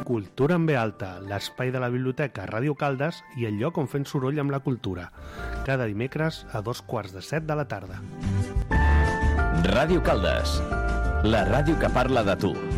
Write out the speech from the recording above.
Cultura en ve alta, l'espai de la biblioteca Ràdio Caldes i el lloc on fem soroll amb la cultura. Cada dimecres a 2:15 de la tarda. Ràdio Caldes, la ràdio que parla de tu.